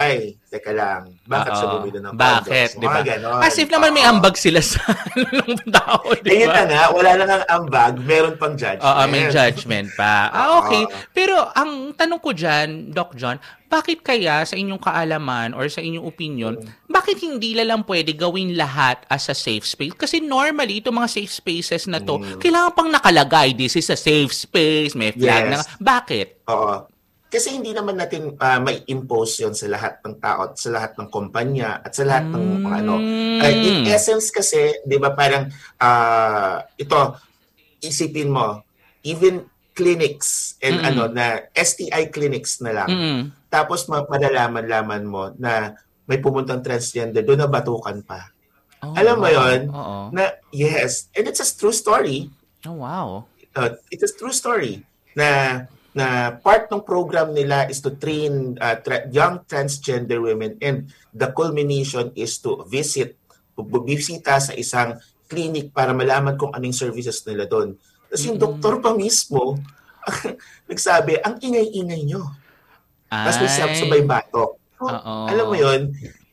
ay, teka lang, bakit siya bumili ng Bakit, condoms? di ba? Mga ganon. As if naman may ambag sila sa ng tao, di ba? Ayun na nga, wala na nga ambag, meron pang judgment. May judgment pa. Okay. Pero ang tanong ko dyan, Doc John, bakit kaya sa inyong kaalaman or sa inyong opinion, bakit hindi lang pwede gawin lahat as a safe space? Kasi normally, itong mga safe spaces na to, kailangan pang nakalagay, this is a safe space, may flag na. Bakit? Oo. Kasi hindi naman natin may impose yon sa lahat ng tao, sa lahat ng kumpanya, at sa lahat ng ano. In essence kasi, di ba parang ito, isipin mo, even clinics and na STI clinics na lang. Tapos malalaman-laman mo na may pumuntang transgender, doon na batukan pa. Alam mo yon? Na yes, and it's a true story. Oh wow. It's a true story na part ng program nila is to train young transgender women, and the culmination is to bisita sa isang clinic para malaman kung anong services nila doon. Tapos yung doktor pa mismo nagsabi, ang ingay-ingay nyo. Tapos may sabay batok. Alam mo yun,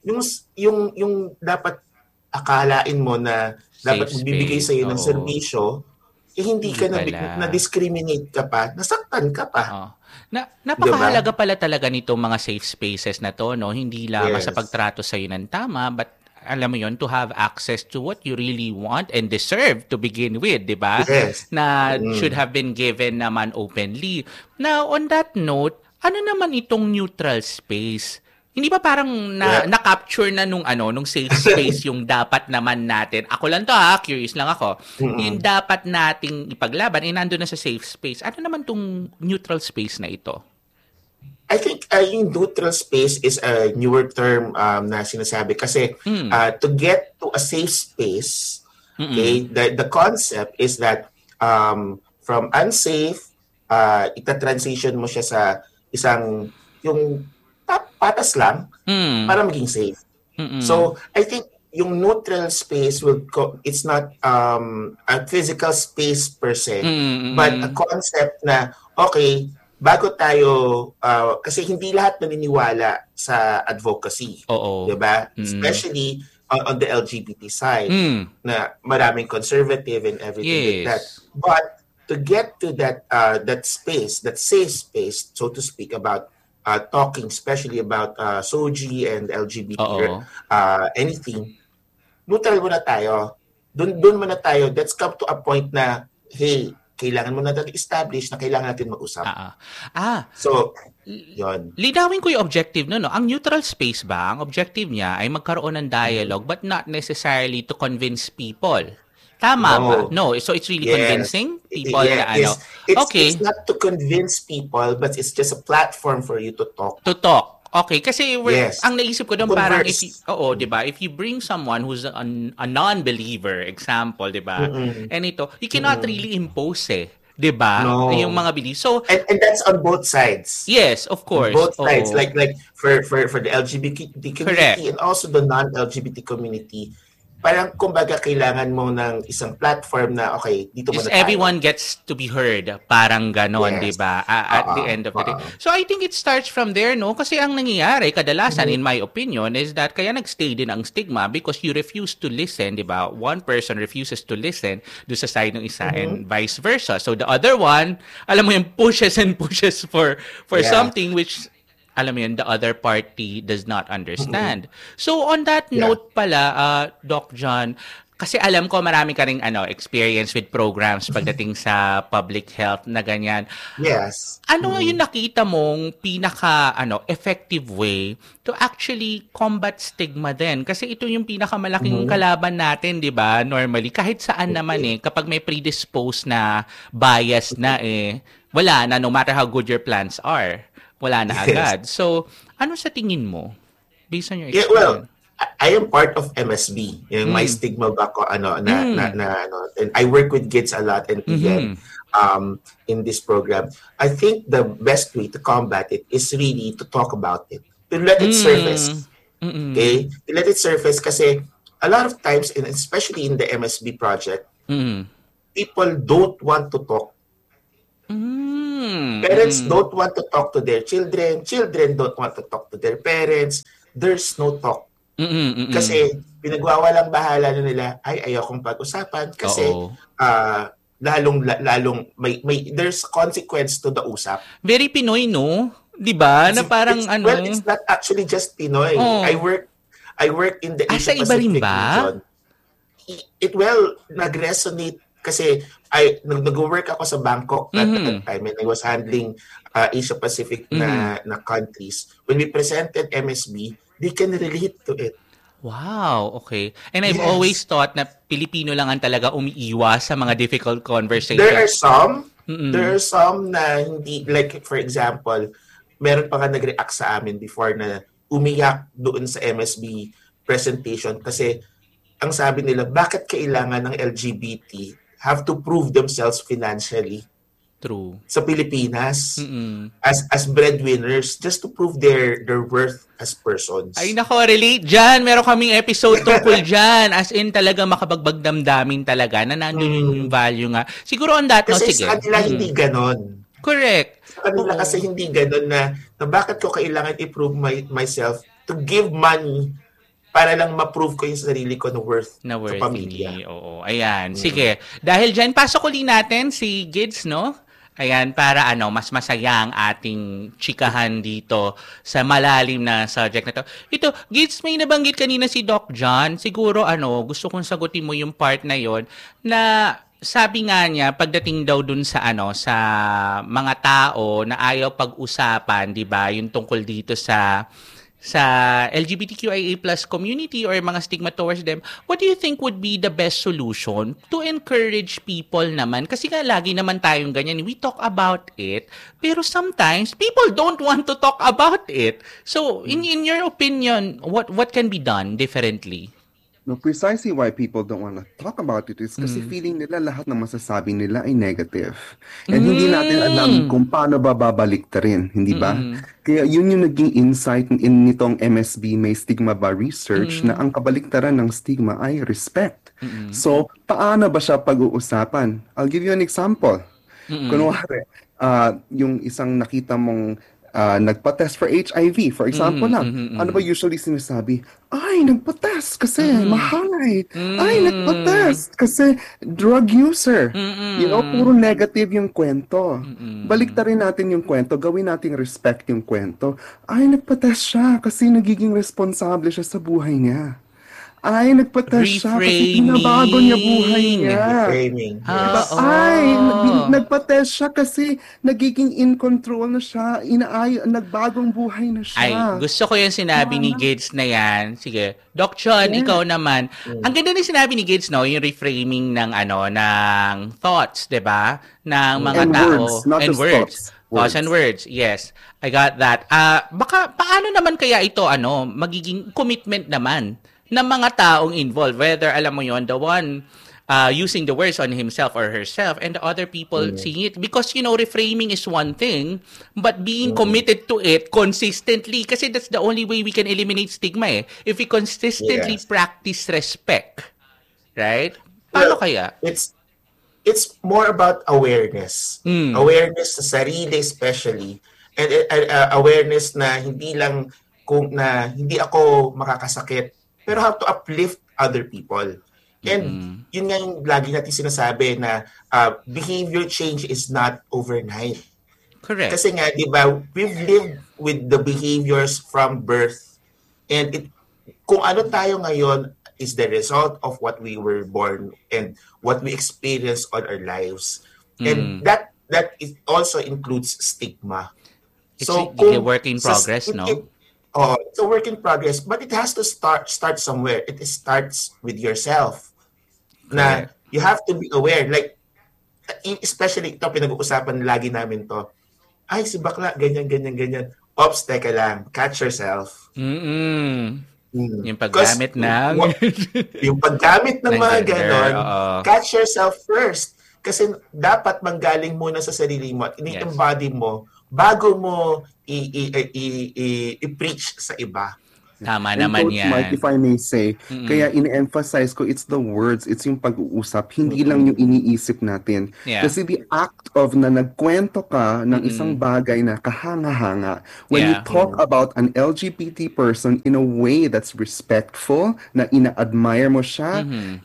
yung dapat akalain mo na dapat magbibigay sa iyo ng serbisyo, hindi ka na-discriminate ka pa, nasaktan ka pa. Napakahalaga pala talaga nitong mga safe spaces na to, no? Hindi lang sa pagtrato sa iyo ng tama, but alam mo yon, to have access to what you really want and deserve to begin with, di ba? Yes. Na should have been given naman openly. Now, on that note, ano naman itong neutral space? Hindi ba parang na-capture na nung safe space yung dapat naman natin? Ako lang to curious lang ako. Yung dapat nating ipaglaban, nandun na sa safe space. Ano naman tong neutral space na ito? I think yung neutral space is a newer term na sinasabi kasi to get to a safe space, okay, the concept is that from unsafe, ita-transition mo siya sa isang yung patas lang para maging safe. So, I think yung neutral space it's not a physical space per se, but a concept na, okay, bago tayo, kasi hindi lahat naniniwala sa advocacy. Diba? Especially on the LGBT side, na maraming conservative and everything like that. But to get to that space, that safe space, so to speak, about talking especially about SOGI and LGBT anything, neutral muna tayo. Doon muna tayo. Let's come to a point na, hey, kailangan mo na establish na kailangan natin mag-usap. So, yun. Linawin ko yung objective no? Ang neutral space ba, ang objective niya ay magkaroon ng dialogue but not necessarily to convince people. Tama ba? No. So it's really convincing people na It's not to convince people, but it's just a platform for you to talk. Okay, kasi ang naisip ko doon parang if you bring someone who's a non-believer, example, 'di ba? And ito, you cannot really impose 'di ba? Yung mga beliefs. So and that's on both sides. Yes, of course. On both sides, like for the LGBT community and also the non-LGBT community. Parang kumbaga kailangan mo ng isang platform na okay, dito mo na tayo. Everyone gets to be heard. Parang ganon, di ba? At the end of the day. So I think it starts from there, no? Kasi ang nangyayari, kadalasan, in my opinion, is that kaya nag-stay din ang stigma because you refuse to listen, di ba? One person refuses to listen do sa side ng isa and vice versa. So the other one, alam mo yung pushes and pushes for something which alam mo yun, the other party does not understand. So on that note pala, Doc John, kasi alam ko marami ka ring experience with programs pagdating sa public health na ganyan. Yes. Ano yung nakita mong pinaka effective way to actually combat stigma din? Kasi ito yung pinakamalaking kalaban natin, 'di ba? Normally kahit saan naman kapag may predisposed na bias na wala na, no matter how good your plans are. Wala na agad. So, ano sa tingin mo? Based on your experience? Well, I am part of MSB. Yung my stigma back and I work with kids a lot and PM in this program. I think the best way to combat it is really to talk about it. To let it surface. Okay? To let it surface kasi a lot of times, and especially in the MSB project, people don't want to talk. Parents don't want to talk to their children. Children don't want to talk to their parents. There's no talk. Kasi pinagwawalang bahala na nila, ayokong pag-usapan kasi lalong may there's consequence to the usap. Very Pinoy, no? 'Di ba? Na parang well, it's not actually just Pinoy. I work in the Asia Pacific region. Nag-resonate kasi nag-work ako sa Bangkok at that time and I was handling Asia Pacific na countries. When we presented MSB, they can relate to it. Wow, okay. And I've always thought na Pilipino lang ang talaga umiiwas sa mga difficult conversations. There are some na hindi, like for example, meron pa nga nag-react sa amin before na umiyak doon sa MSB presentation kasi ang sabi nila, bakit kailangan ng LGBT have to prove themselves financially? True. Sa Pilipinas as breadwinners just to prove their worth as persons. Ay nako, relate dyan. Meron kaming episode tungkol dyan. As in talaga makabagbagdamdamin talaga na nandun yung value nga. Siguro on that, kasi sige. Sa kanila hindi ganon. Correct. Sa kanila kasi hindi ganon na bakit ko kailangan i-prove myself to give money para lang ma-prove ko yung sarili ko na worth sa pamilya. Oo, ayan. Sige. Dahil dyan, pasok uli natin si Gids, no? Ayan, para mas masaya ang ating chikahan dito sa malalim na subject na to. Ito, Gids, may nabanggit kanina si Doc John. Siguro, gusto kong sagutin mo yung part na yon na sabi nga niya, pagdating daw dun sa sa mga tao na ayaw pag-usapan, di ba? Yung tungkol dito sa LGBTQIA+ community or mga stigma towards them, what do you think would be the best solution to encourage people naman? Kasi nga lagi naman tayong ganyan, we talk about it, pero sometimes people don't want to talk about it. So, in your opinion, what can be done differently? No, precisely why people don't want to talk about it is kasi feeling nila lahat ng masasabi nila ay negative. And hindi natin alam kung paano babaliktarin, hindi ba? Kaya yun yung naging insight nitong MSB May Stigma Ba research na ang kabaliktaran ng stigma ay respect. So, paano ba siya pag-uusapan? I'll give you an example. Kunwari, yung isang nakita mong nagpa-test for HIV, for example lang. Ano ba usually sinasabi? Ay, nagpa-test kasi mahal. Ay, nagpa-test kasi drug user. You know, puro negative yung kwento. Baliktarin natin yung kwento, gawin nating respect yung kwento. Ay, nagpa-test siya kasi nagiging responsable siya sa buhay niya. Ay, nagpa-test siya kasi pinabago niya buhay niya. Reframing. Yes. Nagpa-test siya kasi nagiging in control na siya. Nagbagong buhay na siya. Ay, gusto ko yung sinabi ni Gids na yan. Sige, Doc John, ikaw naman. Ang ganda ni sinabi ni Gids, no, yung reframing ng ng thoughts, 'di ba? Ng mga tao and words. Thoughts and words. Yes. I got that. Baka paano naman kaya ito magiging commitment naman ng mga taong involved, whether alam mo yon, the one using the words on himself or herself and the other people seeing it, because reframing is one thing, but being committed to it consistently, kasi that's the only way we can eliminate stigma if we consistently practice respect, right? Paano kaya? It's more about awareness. Awareness sa sarili especially, and awareness na hindi lang na hindi ako makakasakit, pero how to uplift other people. And yun nga yung lagi natin sinasabi na behavior change is not overnight. Correct. Kasi nga, di ba, we've lived with the behaviors from birth. And kung ano tayo ngayon is the result of what we were born and what we experienced all our lives. And that also includes stigma. It's a work in progress, no? It's a work in progress, but it has to start somewhere. It starts with yourself. Na you have to be aware. Like, especially ito, pinag-uusapan lagi namin to. Ay, si bakla, ganyan. Ops, teka lang. Catch yourself. Yung paggamit yung paggamit ng mga ganon, catch yourself first. Kasi dapat manggaling muna sa sarili mo at ini-embody mo bago mo i-preach sa iba. Tama And naman Coach yan. Mike, if I may say, kaya in-emphasize ko, it's the words, it's yung pag-uusap, hindi lang yung iniisip natin. Yeah. Kasi the act of na nagkwento ka ng isang bagay na kahanga-hanga, when you talk about an LGBT person in a way that's respectful, na ina-admire mo siya,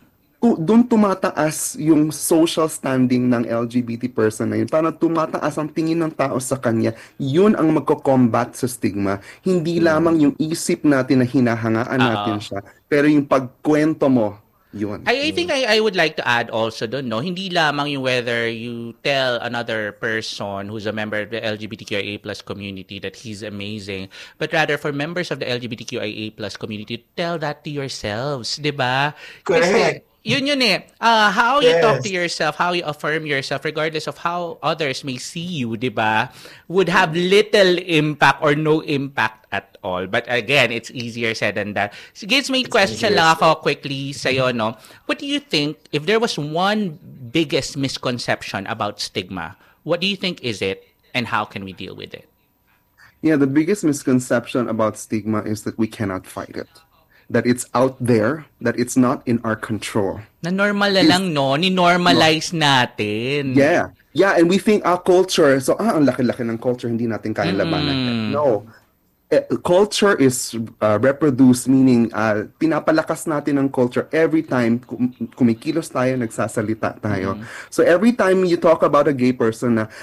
doon tumataas yung social standing ng LGBT person na yun. Parang tumataas ang tingin ng tao sa kanya. Yun ang magko-combat sa stigma. Hindi lamang yung isip natin na hinahangaan natin siya, pero yung pagkwento mo, yun. I think I would like to add also doon, no? Hindi lamang yung whether you tell another person who's a member of the LGBTQIA+ community that he's amazing, but rather for members of the LGBTQIA+ community, tell that to yourselves, 'di ba? Correct. Yun eh. How you talk to yourself, how you affirm yourself, regardless of how others may see you, di ba, would have little impact or no impact at all. But again, it's easier said than that. Sige, may question lang ako quickly sa'yo, no? What do you think, if there was one biggest misconception about stigma, what do you think is it, and how can we deal with it? Yeah, the biggest misconception about stigma is that we cannot fight it. That it's out there, that it's not in our control. Na normal na lang, no? Ni-normalize natin. Yeah. Yeah, and we think culture, so ang laki-laki ng culture, hindi natin kaya labanan. No. Culture is reproduced, meaning pinapalakas natin ang culture every time kumikilos tayo, nagsasalita tayo. So every time you talk about a gay person na,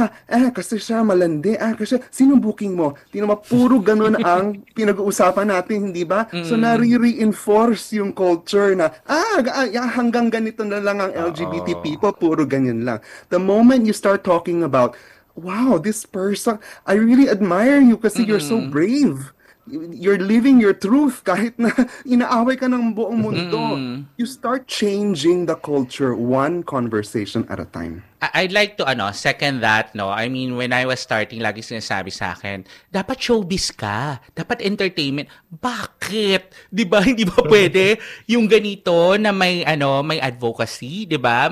kasi siya malandi, kasi sino booking mo? Tino puro ganun ang pinag-uusapan natin, hindi ba? So nare-reinforce yung culture na, hanggang ganito na lang ang LGBT people, puro ganyan lang. The moment you start talking about, wow, this person, I really admire you kasi you're so brave. You're living your truth kahit na inaaway ka ng buong mundo. You start changing the culture one conversation at a time. I'd like to second that, no. I mean, when I was starting, lagi sinasabi sa akin, dapat showbiz ka, dapat entertainment. Bakit? 'Di ba hindi ba pwede yung ganito na may may advocacy, 'di ba?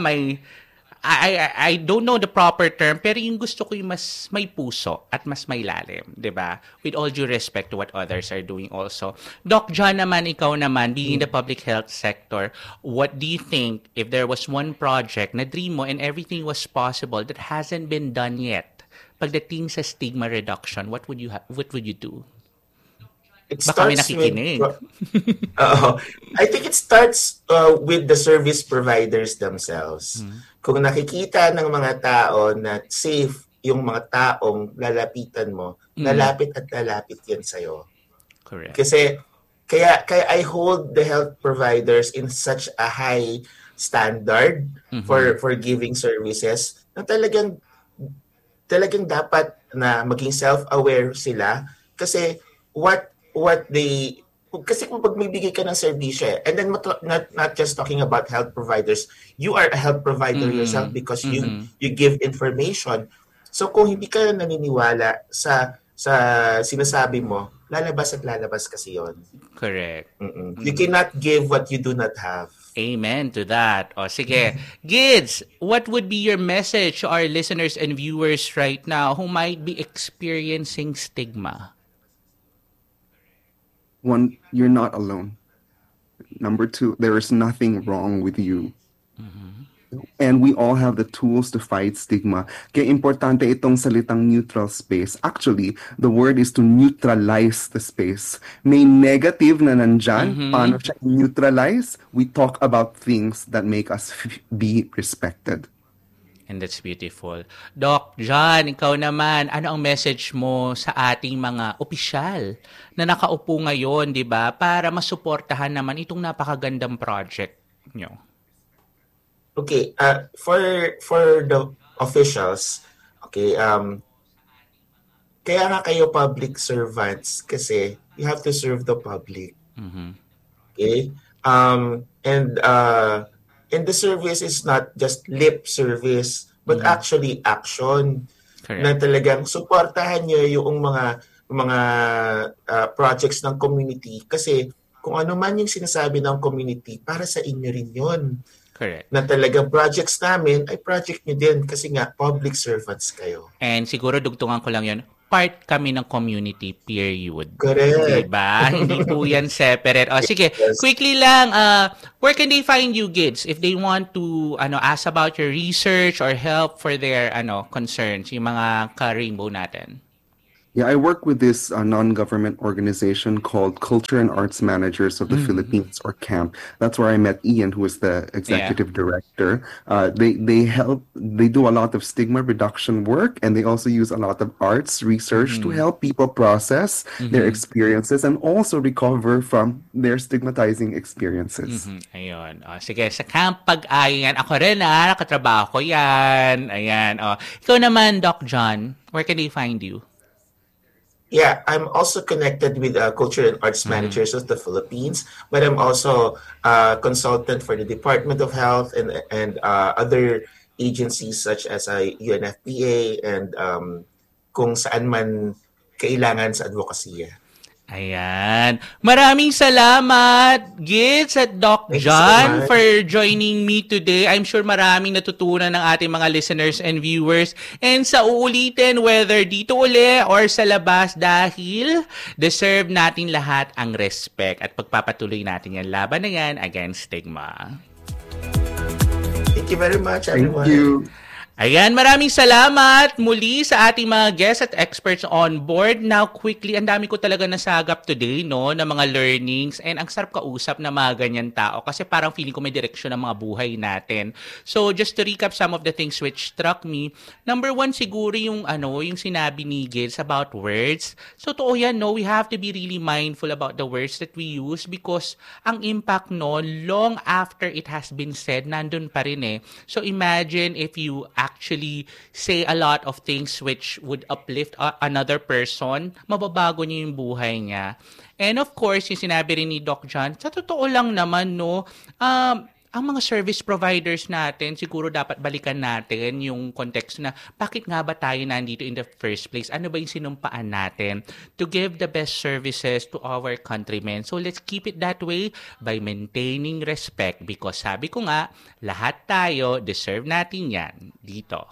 I don't know the proper term, pero yung gusto ko yung mas may puso at mas may lalim, 'di ba? With all due respect to what others are doing also. Doc John naman, ikaw naman, being in the public health sector, what do you think if there was one project na dream mo and everything was possible that hasn't been done yet? Pagdating sa stigma reduction, what would you do? Baka may nakikinig. I think it starts with the service providers themselves. Kung nakikita ng mga tao na safe yung mga taong lalapitan mo, lalapit at lalapit yan sa'yo. Correct. Kasi kaya I hold the health providers in such a high standard for giving services na talagang dapat na maging self-aware sila kasi kasi kung pag may bigay ka ng serbisyo, and then not just talking about health providers, you are a health provider yourself because you give information. So kung hindi ka naniniwala sa sinasabi mo, lalabas kasi yon. Correct. You cannot give what you do not have. Amen to that. O sige, Gids, what would be your message to our listeners and viewers right now who might be experiencing stigma? One, you're not alone. Number two, there is nothing wrong with you. And we all have the tools to fight stigma. Kaya importante itong salitang neutral space. Actually, the word is to neutralize the space. May negative na nandyan. Paano siya neutralize? We talk about things that make us be respected. And that's beautiful. Doc John, ikaw naman, ano ang message mo sa ating mga opisyal na nakaupo ngayon, di ba, para masuportahan naman itong napakagandang project nyo? Okay, for the officials, okay, kaya nga kayo public servants kasi you have to serve the public. Okay? And the service is not just lip service, but actually action. Correct. Na talagang suportahan nyo yung mga projects ng community. Kasi kung ano man yung sinasabi ng community, para sa inyo rin yun. Correct. Na talagang projects namin ay project nyo din kasi nga public servants kayo. And siguro dugtungan ko lang yun, part kami ng community, period. Correct. Diba? Hindi po yan separate. O, sige, quickly lang, where can they find you, Gids, if they want to ask about your research or help for their concerns, yung mga ka-Rainbow natin? Yeah, I work with this non-government organization called Culture and Arts Managers of the Philippines, or CAMP. That's where I met Ian, who is the executive director. They do a lot of stigma reduction work, and they also use a lot of arts research to help people process their experiences and also recover from their stigmatizing experiences. Ayun. Sige, sa CAMP Pag-aya yan. Ako rin nakatrabaho ko yan. Ayan. Ikaw naman, Doc John, where can they find you? Yeah, I'm also connected with Culture and Arts Managers of the Philippines, but I'm also a consultant for the Department of Health and other agencies such as UNFPA and kung saan man kailangan sa advokasya. Ayan. Maraming salamat, Gids at Doc John, for joining me today. I'm sure maraming natutunan ng ating mga listeners and viewers. And sa uulitin, whether dito uli or sa labas, dahil deserve natin lahat ang respect at pagpapatuloy natin yung laban na yan against stigma. Thank you very much, everyone. Thank you. Ayan, maraming salamat muli sa ating mga guests at experts on board. Now, quickly, ang dami ko talaga nasagap today, no, na mga learnings, and ang sarap kausap na mga ganyan tao kasi parang feeling ko may direksyon ng mga buhay natin. So, just to recap some of the things which struck me, number one, siguro yung sinabi ni Gids about words. So, totoo yan, no, we have to be really mindful about the words that we use because ang impact, no, long after it has been said, nandun pa rin eh. So, imagine if you actually say a lot of things which would uplift another person, mababago niya yung buhay niya. And of course, yung sinabi rin ni Doc John, sa totoo lang naman, no, ang mga service providers natin, siguro dapat balikan natin yung context na bakit nga ba tayo nandito in the first place? Ano ba yung sinumpaan natin to give the best services to our countrymen? So let's keep it that way by maintaining respect because sabi ko nga, lahat tayo deserve natin yan dito.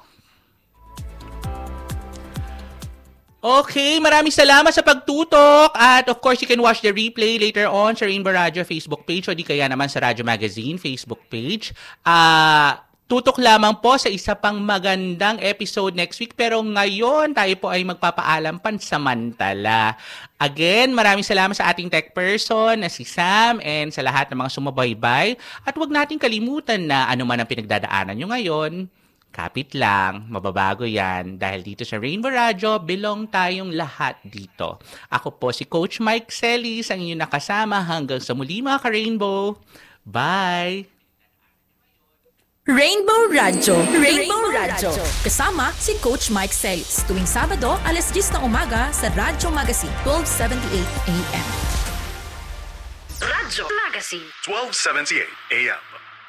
Okay, maraming salamat sa pagtutok at of course you can watch the replay later on sa Rainbow Radio Facebook page o di kaya naman sa Radyo Magazine Facebook page. Tutok lamang po sa isa pang magandang episode next week pero ngayon tayo po ay magpapaalam pansamantala. Again, maraming salamat sa ating tech person na si Sam and sa lahat ng mga sumubaybay at huwag nating kalimutan na ano man ang pinagdadaanan nyo ngayon, kapit lang, mababago yan. Dahil dito sa Rainbow Radio, belong tayong lahat dito. Ako po si Coach Mike Celis, ang inyong nakasama hanggang sa muli mga ka-Rainbow. Bye! Rainbow Radio. Rainbow Radio. Kasama si Coach Mike Celis. Tuwing Sabado, 10:00 ng umaga sa Radyo Magazine, 1278 AM. Radyo Magazine, 1278 AM.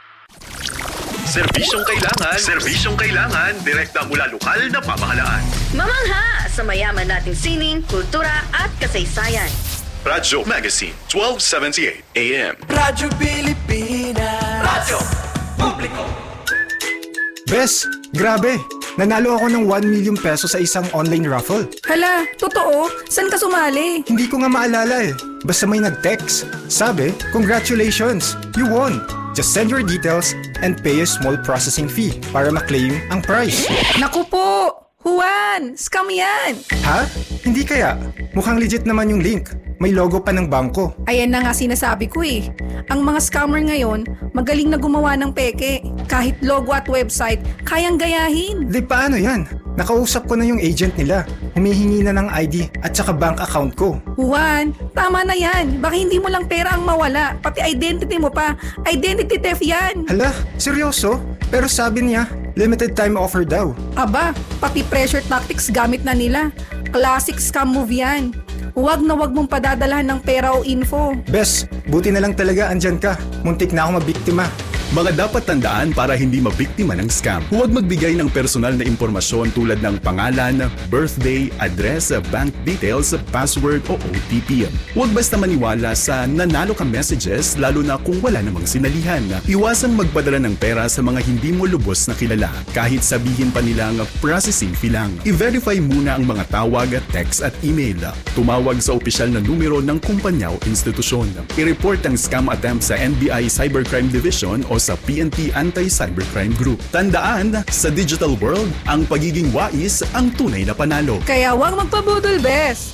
Serbisyong kailangan, direkta mula lokal na pamahalaan. Mamangha sa mayaman nating sining, kultura at kasaysayan. Radyo Magazine, 1278 AM. Radyo Pilipinas. Radyo Publiko. Bes, grabe! Nanalo ako ng 1 million peso sa isang online raffle. Hala, totoo? Saan ka sumali? Hindi ko nga maalala eh. Basta may nag-text. Sabi, congratulations! You won! Just send your details and pay a small processing fee para ma-claim ang prize. Naku po! Juan! Scam yan! Ha? Hindi kaya? Mukhang legit naman yung link. May logo pa ng bangko. Ayan na nga sinasabi ko eh. Ang mga scammer ngayon, magaling na gumawa ng peke. Kahit logo at website, kayang gayahin. Di paano yan? Nakausap ko na yung agent nila. Humihingi na ng ID at saka bank account ko. Juan, tama na yan. Baka hindi mo lang pera ang mawala. Pati identity mo pa. Identity theft yan. Hala, seryoso? Pero sabi niya, limited time offer daw. Aba, pati pressure tactics gamit na nila. Classic scam move yan. Huwag na huwag mong padadalahan ng pera o info. Bes, buti na lang talaga andyan ka. Muntik na ako mabiktima. Mga dapat tandaan para hindi mabiktima ng scam. Huwag magbigay ng personal na impormasyon tulad ng pangalan, birthday, address, bank details, password o OTP. Huwag basta maniwala sa nanalo ka messages lalo na kung wala namang sinalihan. Iwasang magpadala ng pera sa mga hindi mo lubos na kilala kahit sabihin pa nilang processing fee lang. I-verify muna ang mga tawag, text at email. Tumawag sa opisyal na numero ng kumpanya o institusyon. I-report ang scam attempt sa NBI Cybercrime Division o sa PNP Anti-Cybercrime Group. Tandaan, sa digital world, ang pagiging wais ang tunay na panalo. Kaya huwag magpabudol, bes!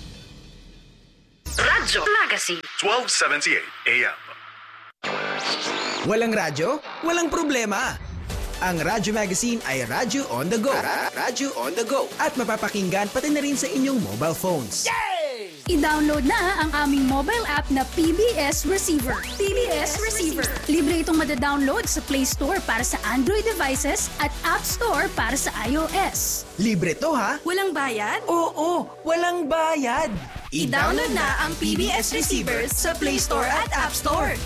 Radyo Magazine 1278 AM. Walang radyo? Walang problema. Ang Radyo Magazine ay Radyo on the go. Radyo on the go. At mapapakinggan pati na rin sa inyong mobile phones. I-download na ang aming mobile app na PBS Receiver. PBS Receiver. Libre itong madadownload sa Play Store para sa Android devices at App Store para sa iOS. Libre to ha? Walang bayad? Oo, walang bayad. I-download na ang PBS Receiver sa Play Store at App Store.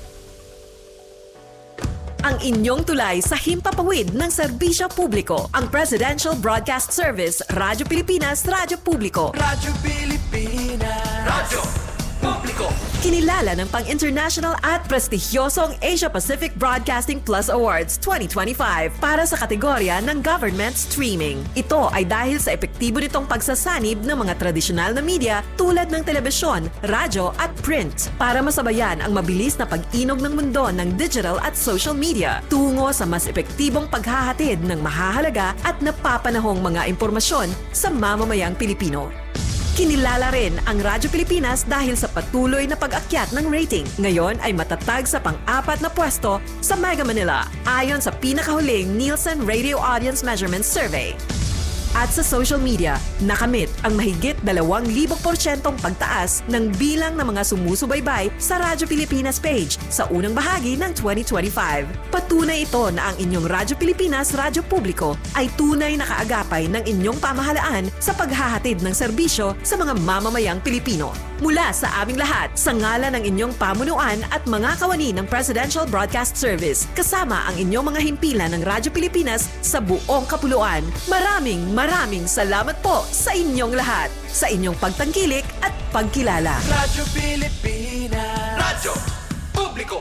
Ang inyong tulay sa himpapawid ng serbisyo publiko. Ang Presidential Broadcast Service, Radyo Pilipinas, Radyo Publiko. Radyo Pilipinas. Radyo Publiko. Kinilala ng pang-international at prestigyosong Asia Pacific Broadcasting Plus Awards 2025 para sa kategorya ng Government Streaming. Ito ay dahil sa epektibo nitong pagsasanib ng mga tradisyonal na media tulad ng telebisyon, radyo at print para masabayan ang mabilis na pag-inog ng mundo ng digital at social media tungo sa mas epektibong paghahatid ng mahahalaga at napapanahong mga impormasyon sa mamamayang Pilipino. Kinilala rin ang Radyo Pilipinas dahil sa patuloy na pag-akyat ng rating. Ngayon ay matatag sa pang-4 na pwesto sa Mega Manila ayon sa pinakahuling Nielsen Radio Audience Measurement Survey. At sa social media, nakamit ang mahigit 2,000% pagtaas ng bilang ng mga sumusubaybay sa Radyo Pilipinas page sa unang bahagi ng 2025. Patunay ito na ang inyong Radyo Pilipinas, Radyo Publiko ay tunay na kaagapay ng inyong pamahalaan sa paghahatid ng serbisyo sa mga mamamayang Pilipino. Mula sa aming lahat, sa ngalan ng inyong pamunuan at mga kawani ng Presidential Broadcast Service, kasama ang inyong mga himpilan ng Radyo Pilipinas sa buong kapuluan. Maraming salamat po sa inyong lahat, sa inyong pagtangkilik at pagkilala. Radyo Pilipinas. Radyo Publiko.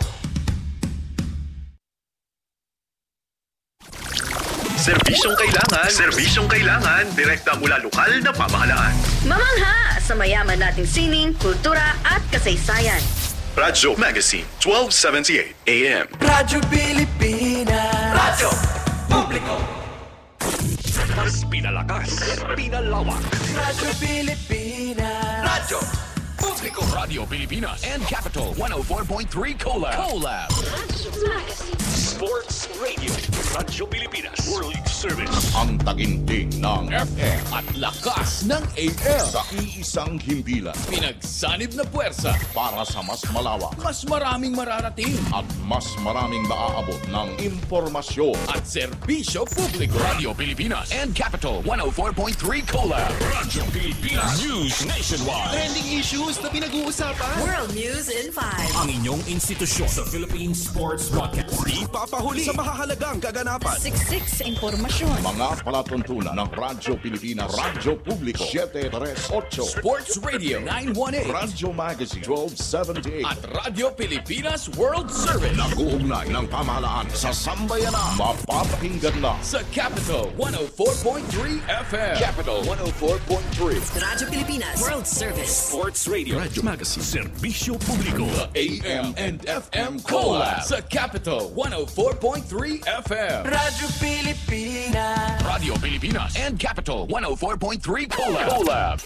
Serbisyong kailangan, direkta mula lokal na pamahalaan. Mamangha sa mayaman nating sining, kultura at kasaysayan. Radyo Magazine 1278 AM. Radyo Pilipinas. Radyo Publiko. Mas pinalakas, pinalawak. Radyo Pilipinas. Radyo Publiko. Radio Pilipinas and Capital 104.3 Collab. Sports Radio. Radyo Pilipinas. World Service. Ang taginting ng FM at lakas ng AM. Sa iisang himpilan. Pinagsanib na puwersa. Para sa mas malawak. Mas maraming mararating. At mas maraming maaabot ng impormasyon. At serbisyo publiko. Radio Pilipinas and Capital 104.3 Collab. Radyo Pilipinas. News nationwide. Trending issues na pinag-uusapan. World News in 5. Ang inyong institusyon sa Philippine Sports Broadcast. Di papahuli sa mahahalagang kaganapan. Siksik sa impormasyon. Mga palatuntunan ng Radyo Pilipinas, Radyo Publiko 738, Sports Radio 918, Radyo Magazine 1278 at Radyo Pilipinas World Service. Nag-uugnay ng pamahalaan sa sambayanan. Mapapakinggan na sa Capital 104.3 FM. Capital 104.3. Radyo Pilipinas World Service. Sports Radio. Radyo Magazine. Serbisyo Publiko. AM and FM Collab sa Capital 104.3 FM. Radyo Pilipinas. Radio Pilipinas and Capital 104.3 Collab.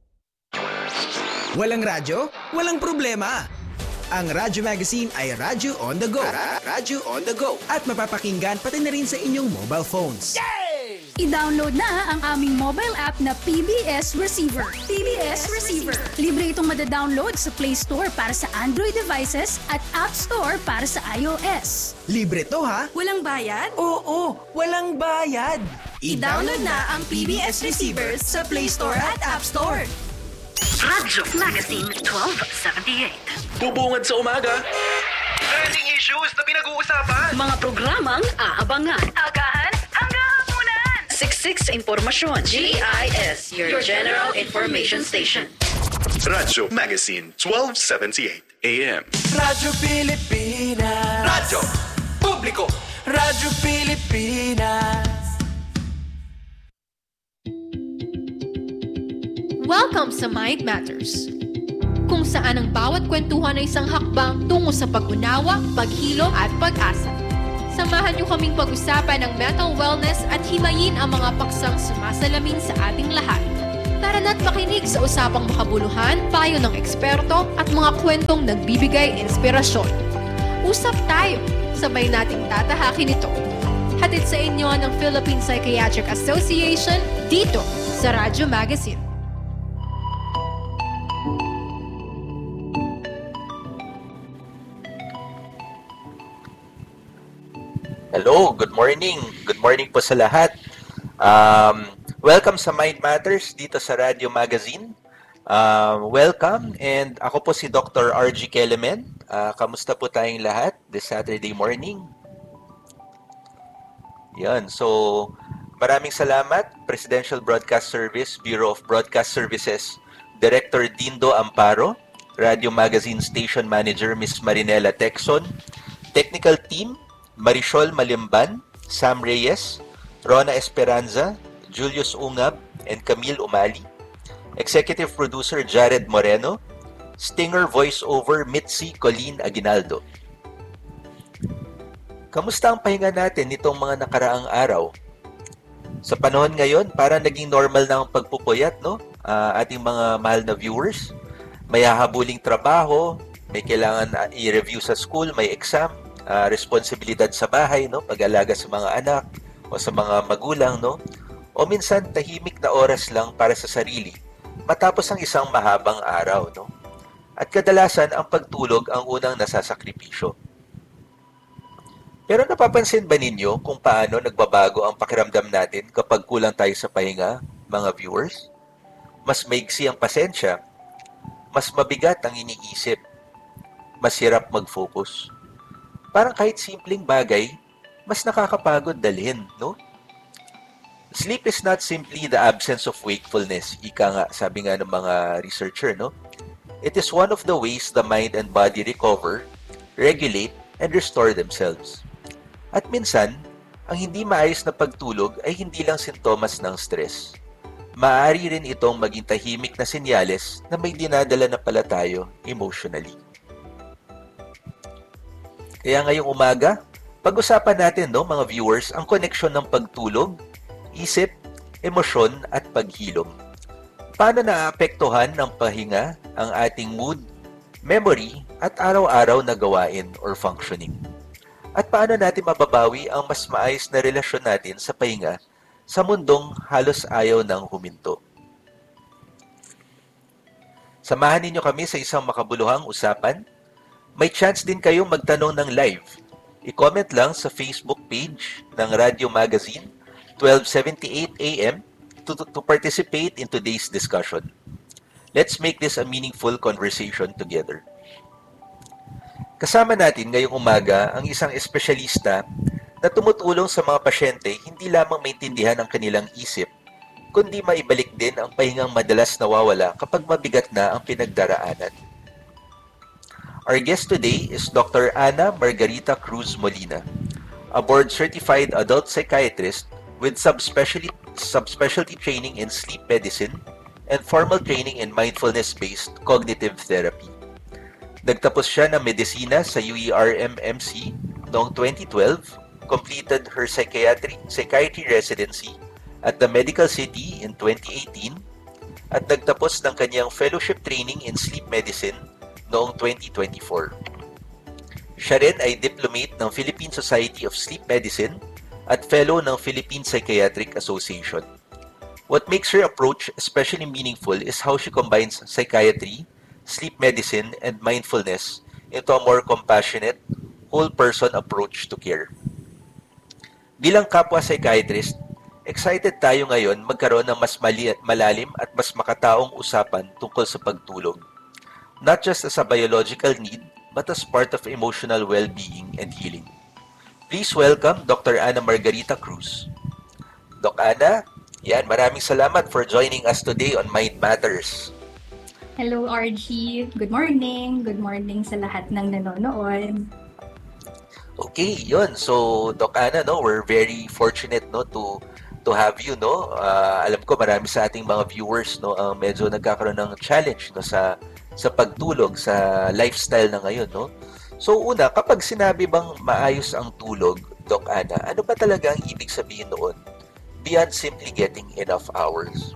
Walang radyo? Walang problema. Ang Radyo Magazine ay Radyo on the go. Radyo on the go. At mapapakinggan pati na rin sa inyong mobile phones. I-download na ang aming mobile app na PBS Receiver. PBS Receiver. Libre itong madadownload sa Play Store para sa Android devices at App Store para sa iOS. Libre to ha? Walang bayad? Oo, walang bayad. I-download na ang PBS Receiver sa Play Store at App Store. Radyo Magazine 1278. Bubungad sa umaga. trending issues na pinag-uusapan. Mga programang aabangan. Agahan hanggang hapunan. Siksik sa impormasyon. GIS, your General Information Station. Radyo Magazine 1278 AM. Radyo Pilipinas. Radyo Publiko. Radyo Pilipinas. Welcome sa Mind Matters, kung saan ang bawat kwentuhan ay isang hakbang tungo sa pag-unawa, paghilo at pag-asa. Samahan niyo kaming pag-usapan ng mental wellness at himayin ang mga paksang sumasalamin sa ating lahat. Tara na't makinig sa usapang makabuluhan, payo ng eksperto at mga kwentong nagbibigay inspirasyon. Usap tayo, sabay nating tatahakin ito. Hatid sa inyo ng Philippine Psychiatric Association dito sa Radyo Magazine. Hello, good morning. Good morning po sa lahat. Welcome sa Mind Matters dito sa Radio Magazine. Welcome, and ako po si Dr. RG Kelemen. Kamusta po tayong lahat this Saturday morning? Yan, so maraming salamat, Presidential Broadcast Service, Bureau of Broadcast Services, Director Dindo Amparo, Radio Magazine Station Manager Ms. Marinela Texon, Technical Team, Marisol Malimban, Sam Reyes, Rona Esperanza, Julius Ungab, and Camille Umali. Executive Producer Jared Moreno. Stinger Voiceover Mitzi Colleen Aguinaldo. Kamusta ang pahinga natin nitong mga nakaraang araw? Sa panahon ngayon, parang naging normal na ang pagpupuyat, no? Ating mga mahal na viewers. May hahabuling trabaho, may kailangan i-review sa school, may exam. Responsibilidad sa bahay, no? Pag-alaga sa mga anak o sa mga magulang, no? O minsan tahimik na oras lang para sa sarili matapos ang isang mahabang araw, no? At kadalasan ang pagtulog ang unang nasasakripisyo. Pero napapansin ba ninyo kung paano nagbabago ang pakiramdam natin kapag kulang tayo sa pahinga, mga viewers? Mas maigsi ang pasensya, mas mabigat ang iniisip, mas hirap mag-focus. Parang kahit simpleng bagay, mas nakakapagod dalhin, no? Sleep is not simply the absence of wakefulness, ika nga, sabi nga ng mga researcher, no? It is one of the ways the mind and body recover, regulate, and restore themselves. At minsan, ang hindi maayos na pagtulog ay hindi lang sintomas ng stress. Maaari rin itong maging tahimik na senyales na may dinadala na pala tayo emotionally. Kaya ngayong umaga, pag-usapan natin, no, mga viewers, ang koneksyon ng pagtulog, isip, emosyon at paghilom. Paano naaapektuhan ng pahinga ang ating mood, memory at araw-araw na gawain or functioning? At paano natin mababawi ang mas maayos na relasyon natin sa pahinga sa mundong halos ayaw ng huminto? Samahan ninyo kami sa isang makabuluhang usapan. May chance din kayong magtanong ng live. I-comment lang sa Facebook page ng Radio Magazine 1278 AM to participate in today's discussion. Let's make this a meaningful conversation together. Kasama natin ngayong umaga ang isang espesyalista na tumutulong sa mga pasyente hindi lamang maintindihan ang kanilang isip, kundi maibalik din ang pahingang madalas nawawala kapag mabigat na ang pinagdaraanan. Our guest today is Dr. Ana Margarita Cruz Molina, a board-certified adult psychiatrist with subspecialty training in sleep medicine and formal training in mindfulness-based cognitive therapy. Nagtapos siya ng medisina sa UERMMC noong 2012, completed her psychiatry residency at the Medical City in 2018, at nagtapos ng kanyang fellowship training in sleep medicine noong 2024. Siya rin ay diplomate ng Philippine Society of Sleep Medicine at fellow ng Philippine Psychiatric Association. What makes her approach especially meaningful is how she combines psychiatry, sleep medicine, and mindfulness into a more compassionate, whole-person approach to care. Bilang kapwa psychiatrist, excited tayo ngayon magkaroon ng mas malalim at mas makataong usapan tungkol sa pagtulog. Not just as a biological need, but as part of emotional well-being and healing. Please welcome Dr. Ana Margarita Cruz. Doc Ana, maraming salamat for joining us today on Mind Matters. Hello, RG. Good morning. Good morning sa lahat ng nanonood. Okay, yun. So, Doc Ana, we're very fortunate to have you, alam ko marami sa ating mga viewers medyo nagkakaroon ng challenge sa pagtulog sa lifestyle na ngayon, So una, kapag sinabi bang maayos ang tulog, Doc Ana, ano ba talaga ang ibig sabihin noon beyond simply getting enough hours?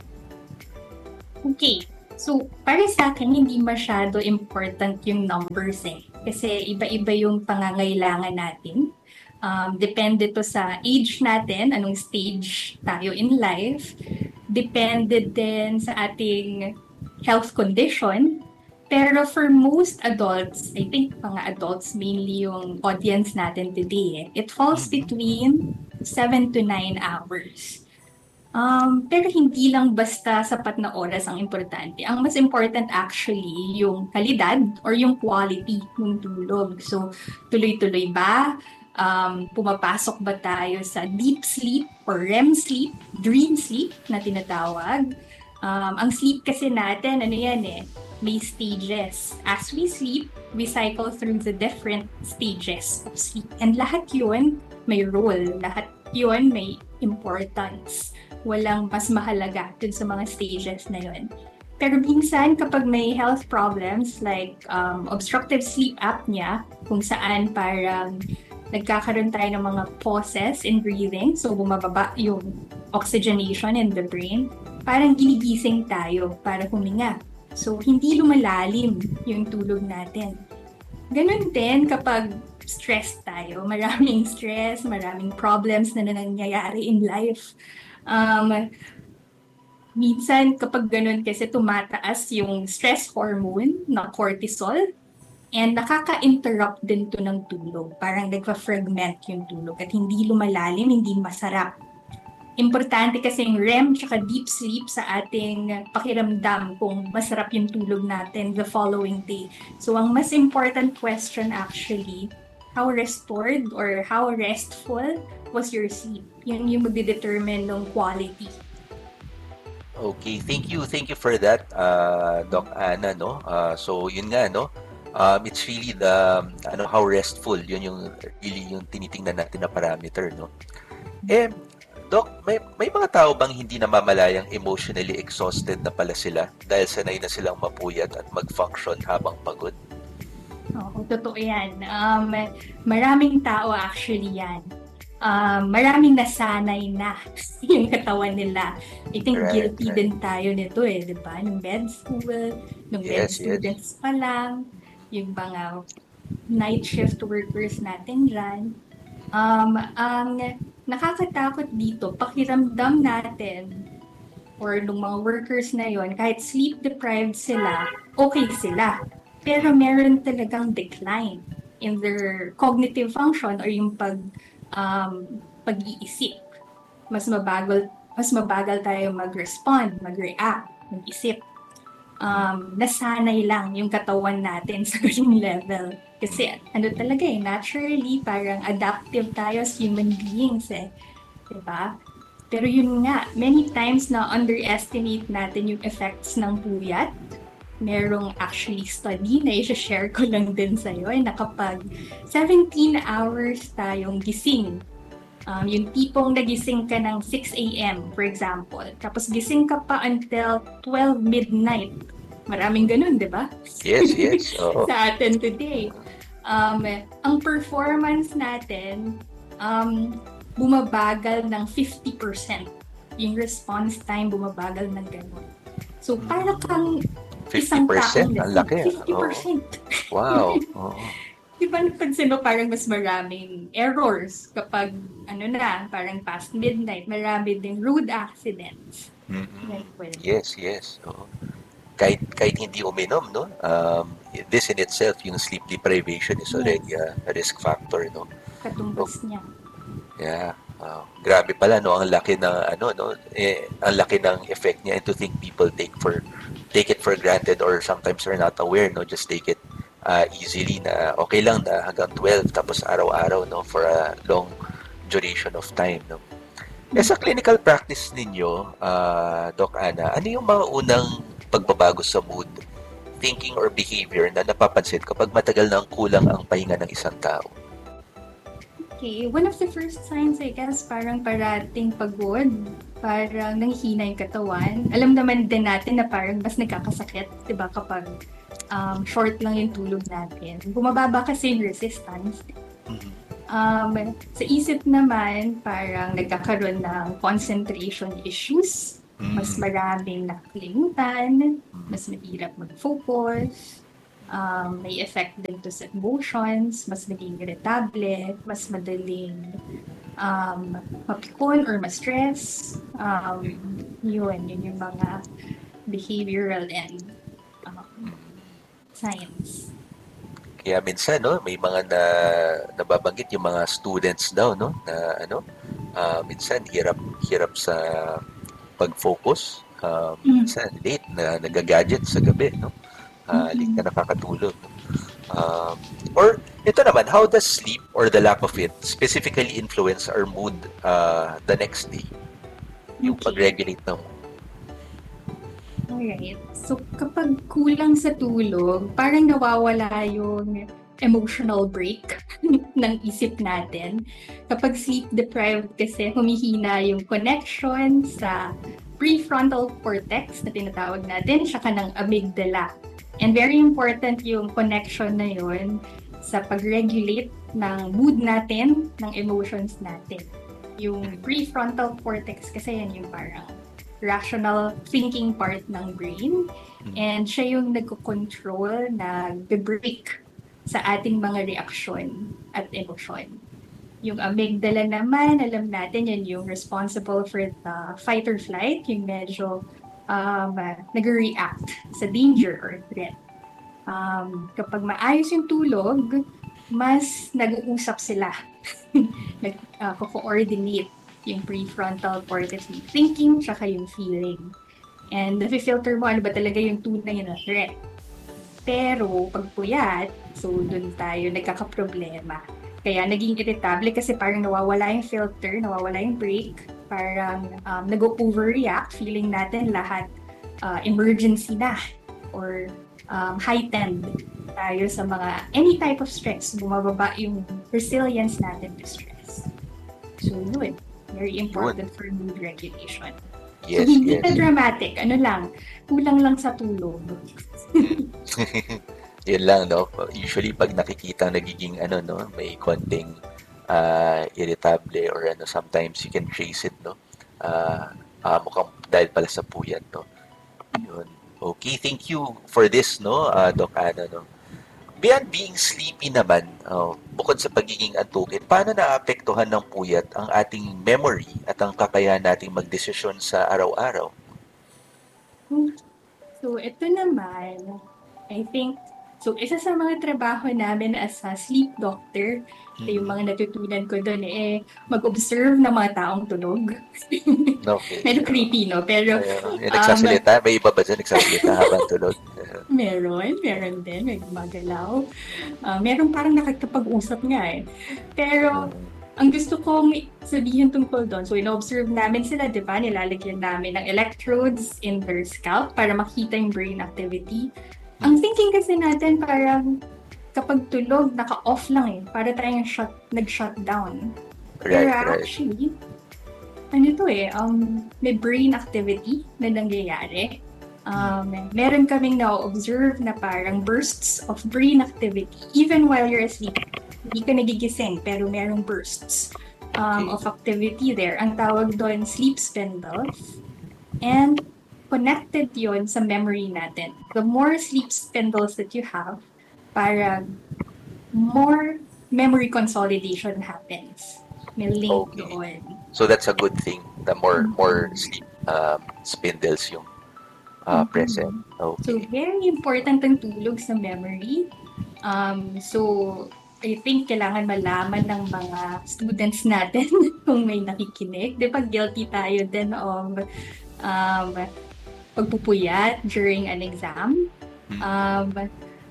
Okay. So, para sa akin, hindi masyado important yung numbers Kasi iba-iba yung pangangailangan natin. Depende to sa age natin, anong stage tayo in life. Depende din sa ating health condition. Pero for most adults, I think mga adults mainly yung audience natin today, it falls between 7 to 9 hours. Pero hindi lang basta sapat na oras ang importante. Ang mas important actually yung kalidad or yung quality ng tulog. So, tuloy-tuloy ba? Pumapasok ba tayo sa deep sleep or REM sleep, dream sleep na tinatawag? Ang sleep kasi natin, may stages. As we sleep, we cycle through the different stages of sleep. And lahat yun may role. Lahat yun may importance. Walang mas mahalaga dun sa mga stages na yun. Pero minsan kapag may health problems like obstructive sleep apnea, kung saan parang nagkakaroon tayo ng mga pauses in breathing, so bumababa yung oxygenation in the brain, parang ginigising tayo para huminga. So hindi lumalalim yung tulog natin. Ganun din kapag stressed tayo, maraming stress, maraming problems na nangyayari in life. Minsan kapag ganun kasi tumataas yung stress hormone na cortisol and nakaka-interrupt din to ng tulog. Parang nagpa-fragment yung tulog at hindi lumalalim, hindi masarap. Importante kasi yung REM tsaka deep sleep sa ating pakiramdam kung masarap yung tulog natin the following day. So ang mas important question actually, how restored or how restful was your sleep? Yun yung magdedetermine ng quality. Okay, thank you for that, Doc Ana, so yun nga, it's really the how restful, yun yung really yung tinitingnan natin na parameter, Doc, may mga tao bang hindi namamalayang emotionally exhausted na pala sila dahil sanay na silang mapuyat at mag-function habang pagod? Oo, totoo yan. Maraming tao actually yan. Maraming nasanay na yung katawan nila. I think guilty din tayo nito di ba? Nung med school, nung med students pa lang, yung mga night shift workers natin dyan. Ang nakakatakot dito, pakiramdam natin or nung mga workers na yon, kahit sleep deprived sila, okay sila. Pero meron talagang decline in their cognitive function or yung pag-iisip. Mas mabagal tayo mag-respond, mag-react, mag-isip. Nasanay lang yung katawan natin sa ganung level. Kasi talaga naturally parang adaptive tayo as human beings diba? Pero yun nga, many times na underestimate natin yung effects ng puyat. Merong actually study na i-share ko lang din sa'yo na kapag 17 hours tayong gising, yung tipong nagising ka ng 6 a.m. for example, tapos gising ka pa until 12 midnight. Maraming ganun, di ba? Yes. Sa atin today. Ang performance natin, bumabagal ng 50%. Yung response time bumabagal ng ganun. So, para kang 50%? Ang laki. 50%. Wow. Di ba napansin mo parang mas maraming errors kapag parang past midnight, marami ding road accidents. Yes. Kahit hindi uminom, this in itself, yung sleep deprivation is already a risk factor, Katumbas niya. Yeah. Grabe pala, ang laki ng ang laki ng effect niya, and to think people take it for granted or sometimes are not aware, just take it easily na okay lang na hanggang 12 tapos araw-araw, no, for a long duration of time, no. Sa clinical practice ninyo, Doc Ana, ano yung mga unang pagbabago sa mood, thinking or behavior na napapansin kapag matagal nang kulang ang pahinga ng isang tao? Okay, one of the first signs, I guess, parang parating pagod, parang nanghihina yung katawan. Alam naman din natin na parang mas nagkakasakit, diba, kapag short lang yung tulog natin. Bumababa kasi yung resistance. Sa isip naman, parang nagkakaroon ng concentration issues. Mas maraming nakalimutan, mas mahirap mag-focus. May effect din to sa emotions, mas naging irritable, mas madaling mapikon or ma-stress. Yun yung mga behavioral and science. Kaya minsan, no, may mga nababanggit yung mga students daw, no, na minsan hirap sa pag-focus. Minsan late na nagagadget sa gabi, no. Late na nakakatulog. Or ito naman, how does sleep or the lack of it specifically influence our mood the next day? Yung pag-regulate ng mood. Alright. So, kapag kulang sa tulog, parang nawawala yung emotional break ng isip natin. Kapag sleep-deprived kasi, humihina yung connection sa prefrontal cortex na tinatawag natin, saka ng amygdala. And very important yung connection na yun sa pag-regulate ng mood natin, ng emotions natin. Yung prefrontal cortex kasi yan yung parang rational thinking part ng brain, and siya yung nagko-control, nag-break sa ating mga reaksyon at emosyon. Yung amygdala naman, alam natin, yan yung responsible for the fight or flight, yung medyo nag-react sa danger or threat. Kapag maayos yung tulog, mas nag-uusap sila. Nag-coordinate yung prefrontal cortex, yung thinking, tsaka yung feeling. And nafi-filter mo, ano ba talaga yung tunay na threat. Pero, pag puyat, so dun tayo nagkakaproblema. Kaya naging irritable kasi parang nawawala yung filter, nawawala yung break, parang nag-overreact, feeling natin lahat emergency na, or heightened tayo sa mga any type of stress, bumababa yung resilience natin to stress. So, yun. Very important for mood regulation. Yes, so, hindi yes. na dramatic. Ano lang, kulang lang sa tulog. Yun lang, no? Usually, pag nakikita nagiging, may konting irritable or sometimes you can trace it, no? Mukhang dahil pala sa puyat, no? Yun. Okay, thank you for this, no, Doc Ana, no? Beyond being sleepy naman, bukod sa pagiging antukin, paano naapektuhan ng puyat ang ating memory at ang kakayahan nating magdesisyon sa araw-araw? So, ito naman, I think, so isa sa mga trabaho namin as a sleep doctor, yung mga natutunan ko doon mag-observe ng mga taong tunog. Okay. Medyo creepy, no? Pero, nagsasalita? May iba ba dyan nagsasalita habang tulog? Meron din. May gumagalaw. Meron parang nakakapag-usap nga Pero, ang gusto kong sabihin tungkol doon, so ino-observe namin sila, di ba? Nilalagyan namin ng electrodes in their scalp para makita yung brain activity. Ang thinking kasi natin parang kapag tulog, naka-off lang para tayong nag-shut down. Pero actually, may brain activity na nangyayari. Meron kaming na-observe na parang bursts of brain activity even while you're asleep. Hindi ka nagigising, pero merong bursts of activity there. Ang tawag doon, sleep spindles. And connected yon sa memory natin. The more sleep spindles that you have, parang more memory consolidation happens. May link doon. So that's a good thing. The more sleep spindles yung present. Okay. So very important ang tulog sa memory. So I think kailangan malaman ng mga students natin kung may nakikinig. Di ba guilty tayo din of pagpupuyat during an exam.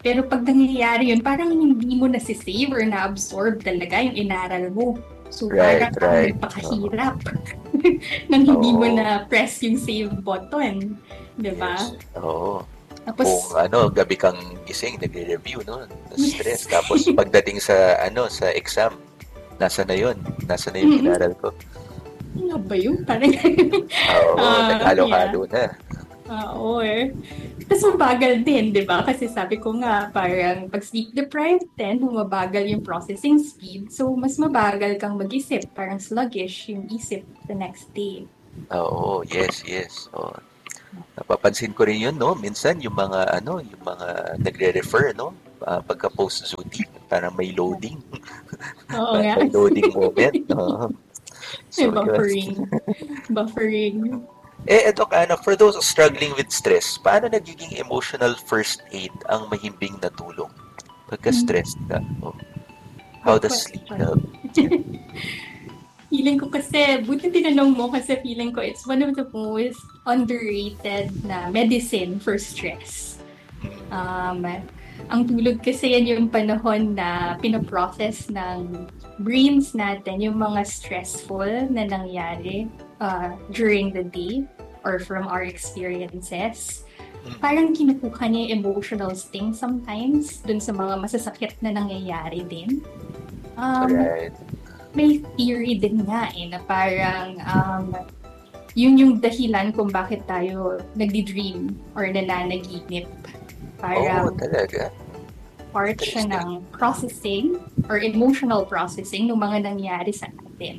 Pero pag nangyayari yun, parang hindi mo na-save or na-absorb talaga yung inaral mo. So, parang nagpakahirap nang hindi mo na-press yung save button. Diba? Oo. Tapos, kung gabi kang gising, nagre-review, no? Na-stress. Tapos, pagdating sa exam, nasa na yun inaral ko. Ano ba yun? Parang, naghalo-halo na. Oo Tapos mabagal din, di ba? Kasi sabi ko nga, parang pag sleep deprived din, bumabagal yung processing speed. So, mas mabagal kang mag-isip. Parang sluggish yung isip the next day. Oo, yes. Napapansin ko rin yun, no? Minsan, yung mga nagre-refer, no? Pagka post-duty, parang may loading. Oo nga. May loading moment. So, buffering. Doc Ana, for those struggling with stress, paano nagiging emotional first aid ang mahimbing na tulong? Pagka-stressed ka. How does sleep help? Feeling ko kasi, buti tinanong mo kasi feeling ko it's one of the most underrated na medicine for stress. Ang tulog kasi yan yung panahon na pinaprocess ng brains natin yung mga stressful na nangyari during the day or from our experiences. Parang kinukuha niya yung emotional sting sometimes dun sa mga masasakit na nangyayari din. May theory din nga na parang yun yung dahilan kung bakit tayo nagdi-dream or nananaginip. Parang talaga. Part siya ng processing or emotional processing ng mga nangyari sa atin.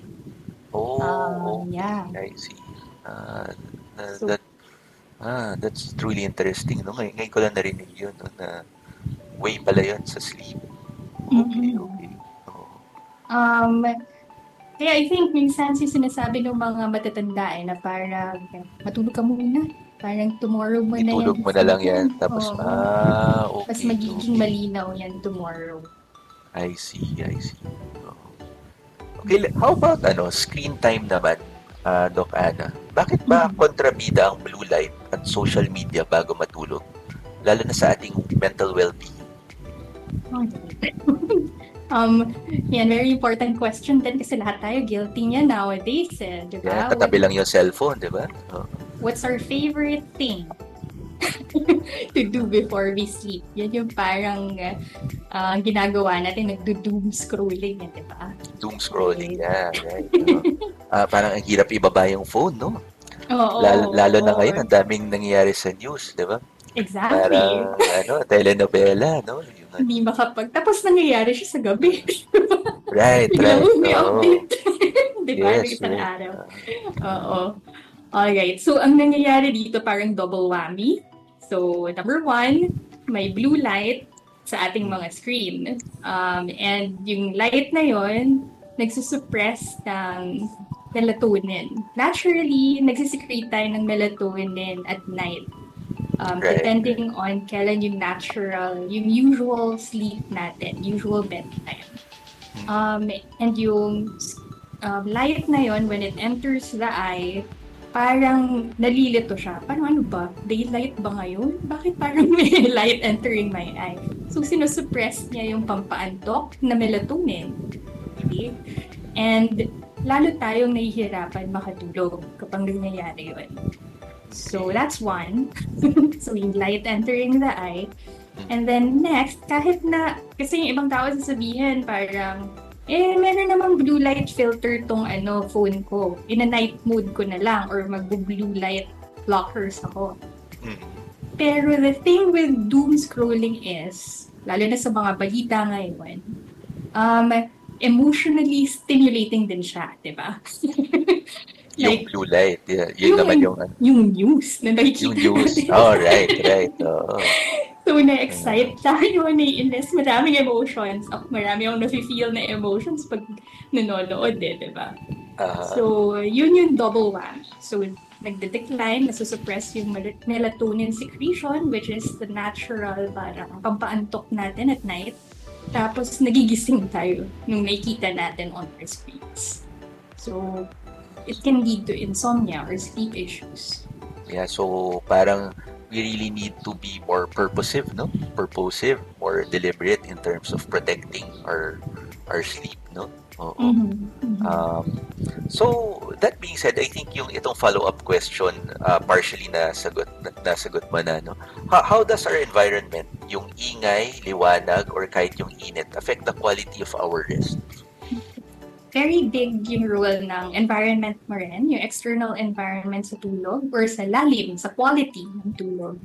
Yeah. I see. That's truly interesting. No? Ngayon ko lang narinig yun, no? Na way pala yun sa sleep. Okay. Kaya I think minsan sinasabi ng mga matatanda na parang matulog ka muna. Parang tomorrow mo na yan. Itulog mo na lang yan. Tapos, okay. Mas magiging malinaw yan tomorrow. I see. Okay, how about screen time naman, Doc Ana? Bakit ba kontrabida ang blue light at social media bago matulog? Lalo na sa ating mental well-being. Yan, very important question din kasi lahat tayo guilty niya nowadays, diba? Yeah, katabi lang yung cellphone, diba? What's our favorite thing to do before we sleep? Yan yung parang ginagawa natin, nagdo-doom scrolling, diba? Doom scrolling, yeah, right. Parang ang hirap ibaba yung phone, no? Lalo na ngayon, ang daming nangyayari sa news, diba? Exactly. Parang, telenovela, no? Hindi tapos nangyayari siya sa gabi. Right. May update. Diba? Yes, isang araw. Oo. Alright. So, ang nangyayari dito parang double whammy. So, number 1, may blue light sa ating mga screen. And yung light na yon nagsusuppress ng melatonin. Naturally, nagsisecrete tayo ng melatonin at night. Depending on kailan yung usual sleep natin, usual bedtime. And yung light na yon when it enters the eye, parang nalilito siya. Parang ano ba? Daylight ba ngayon? Bakit parang may light entering my eye? So, sinusuppress niya yung pampaantok na melatonin. Okay? And lalo tayong nahihirapan makatulog kapag nangyayari yun. So, that's one. So, yung light entering the eye. And then next, kasi yung ibang tao sasabihin parang, meron namang blue light filter tong phone ko. In a night mode ko na lang or mag-blue light blockers ako. Pero the thing with doom scrolling is, lalo na sa mga balita ngayon, emotionally stimulating din siya, diba? Yung blue light, yeah. Yun naman yung news na nakikita natin. Right. So, na-excite tayo, naiinis, maraming emotions. Marami akong nafe-feel na emotions pag nanonood diba? So, yun yung double whammy. So, nagde-decline, nasusuppress yung melatonin secretion, which is the natural parang pampaantok natin at night. Tapos, nagigising tayo nung nakikita natin on our screens. So, it can lead to insomnia or sleep issues. Yeah, so parang we really need to be more purposive, more deliberate in terms of protecting our sleep, no? Oo. So, that being said, I think itong follow-up question, partially nasagot mo na, no? How does our environment, yung ingay, liwanag, or kahit yung init, affect the quality of our rest? Very big yung role ng environment mo rin, yung external environment sa tulog or sa lalim, sa quality ng tulog.